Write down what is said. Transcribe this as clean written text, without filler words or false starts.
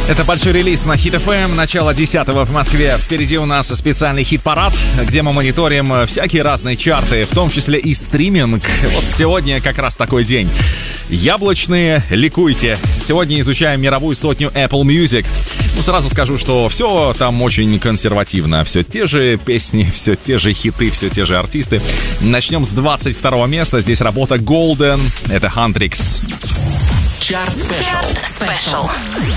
Это большой релиз на Hit FM, начало 10-го в Москве. Впереди у нас специальный хит-парад, где мы мониторим всякие разные чарты, в том числе и стриминг. Вот сегодня как раз такой день. Яблочные, ликуйте. Сегодня изучаем мировую сотню Apple Music. Сразу скажу, что все там очень консервативно. Все те же песни, все те же хиты, все те же артисты. Начнем с 22-го места. Здесь работа Golden. Это Huntrix. Чарт Спешл.